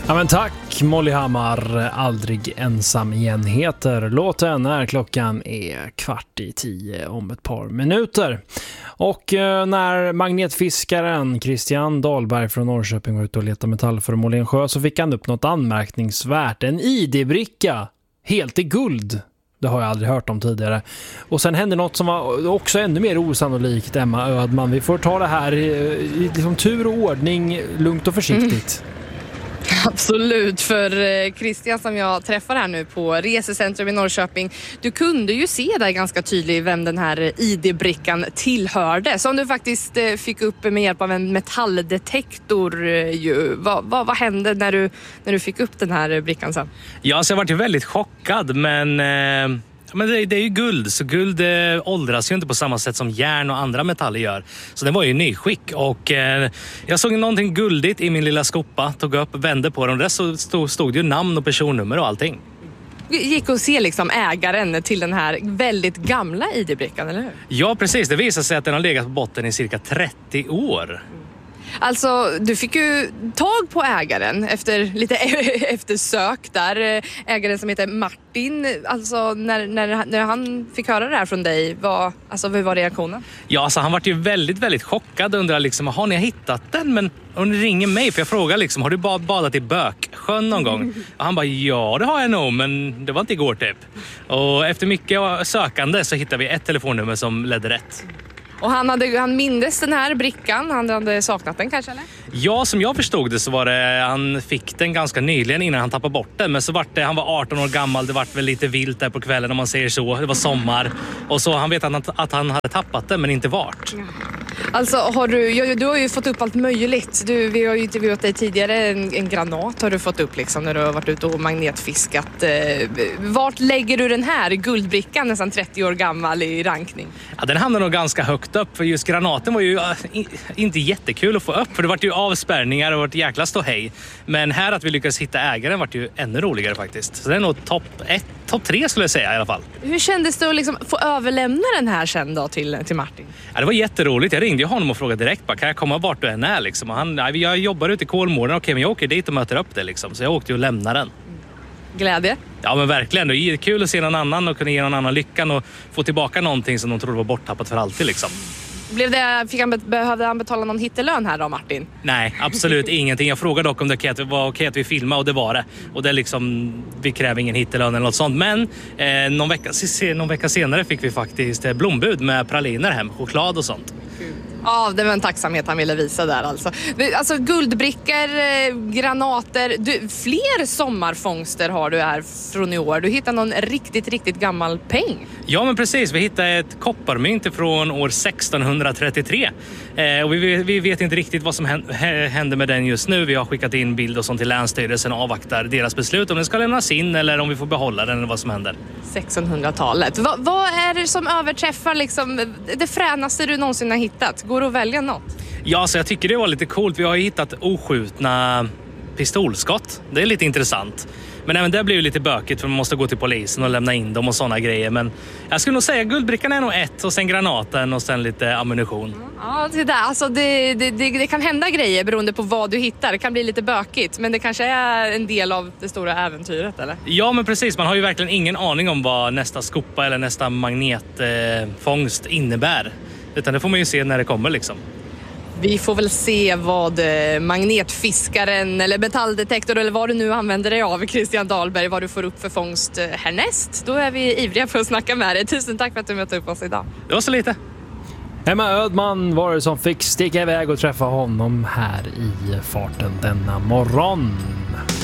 Ja, men tack Molly Hammar. Aldrig ensam igen heter låten när klockan är 9:15 om ett par minuter. Och när magnetfiskaren Christian Dahlberg från Norrköping var ute och letade metallföremål i en sjö så fick han upp något anmärkningsvärt. En ID-bricka helt i guld. Det har jag aldrig hört om tidigare. Och sen hände något som var också ännu mer osannolikt, Emma Ödman. Vi får ta det här i liksom tur och ordning, lugnt och försiktigt. Absolut, för Christian som jag träffar här nu på resecentrum i Norrköping, du kunde ju se där ganska tydligt vem den här ID-brickan tillhörde, som du faktiskt fick upp med hjälp av en metalldetektor. Vad hände när du fick upp den här brickan sen? Ja, så jag var ju väldigt chockad, men det är ju guld, så guld åldras ju inte på samma sätt som järn och andra metaller gör. Så den var ju nyskick och jag såg någonting guldigt i min lilla skopa, tog upp, vände på den. Där stod det ju namn och personnummer och allting. Gick och se liksom ägaren till den här väldigt gamla ID-brickan, eller hur? Ja, precis. Det visar sig att den har legat på botten i cirka 30 år. Alltså, du fick ju tag på ägaren efter lite eftersök där. Ägaren som heter Martin. Alltså, när han fick höra det här från dig, hur var reaktionen? Ja, alltså han var ju väldigt, väldigt chockad och undrade liksom, har ni hittat den? Men hon ringer mig, för jag frågar liksom, har du badat i Böksjön någon gång? Och han bara, ja det har jag nog, men det var inte igår typ. Och efter mycket sökande så hittade vi ett telefonnummer som ledde rätt. Och han mindes den här brickan, han hade saknat den kanske, eller? Ja, som jag förstod det så var det, han fick den ganska nyligen innan han tappade bort den. Men så var det, han var 18 år gammal, det var väl lite vilt där på kvällen om man säger så. Det var sommar. Och så han vet att han hade tappat den men inte vart. Ja. Alltså du har ju fått upp allt möjligt. Vi har ju intervjuat dig tidigare, en granat har du fått upp liksom när du har varit ute och magnetfiskat. Vart lägger du den här guldbrickan nästan 30 år gammal i rankning? Ja, den hamnar nog ganska högt upp, för just granaten var ju inte jättekul att få upp, för det var ju avspärrningar och vart jäkla ståhej. Men här att vi lyckades hitta ägaren var ju ännu roligare faktiskt. Så det är nog topp 3 skulle jag säga i alla fall. Hur kändes det att liksom få överlämna den här sen då till Martin? Ja, det var jätteroligt. Jag ringde honom och frågade direkt, kan jag komma vart du än är liksom? Och jag jobbar ute i Kolmården, okej, men jag åker dit och möter upp det liksom. Så jag åkte och lämnade den. Glädje? Ja, men verkligen. Det är kul att se någon annan och kunna ge någon annan lyckan och få tillbaka någonting som de trodde var borttappat för alltid liksom. Behövde han betala någon hittelön här då, Martin? Nej, absolut ingenting. Jag frågade dock om det var okej att vi filmade, och det var det. Och det är liksom, vi kräver ingen hittelön eller något sånt. Men någon vecka senare fick vi faktiskt blombud med praliner hem, choklad och sånt. Ja, det var en tacksamhet han ville visa där alltså. Alltså guldbrickor, granater, fler sommarfångster har du här från i år. Du hittade någon riktigt, riktigt gammal peng. Ja, men precis. Vi hittade ett kopparmynt från år 1633. Och vi vet inte riktigt vad som händer med den just nu. Vi har skickat in bild och sånt till Länsstyrelsen och avvaktar deras beslut om den ska lämnas in eller om vi får behålla den eller vad som händer. 1600-talet. Vad är det som överträffar liksom det fränaste du någonsin har hittat? Går det att välja något? Ja, så jag tycker det var lite coolt. Vi har ju hittat oskjutna pistolskott. Det är lite intressant. Men även det blir ju lite bökigt, för man måste gå till polisen och lämna in dem och sådana grejer. Men jag skulle nog säga guldbrickan är nog ett, och sen granaten och sen lite ammunition. Ja, det där. Alltså det kan hända grejer beroende på vad du hittar. Det kan bli lite bökigt, men det kanske är en del av det stora äventyret, eller? Ja, men precis. Man har ju verkligen ingen aning om vad nästa skopa eller nästa magnetfångst innebär. Utan det får man ju se när det kommer liksom. Vi får väl se vad magnetfiskaren eller metalldetektor eller vad du nu använder dig av, Christian Dahlberg, vad du får upp för fångst härnäst. Då är vi ivriga för att snacka med dig. Tusen tack för att du mötte upp oss idag. Det var så lite. Emma Ödman var det som fick sticka iväg och träffa honom här i farten denna morgon.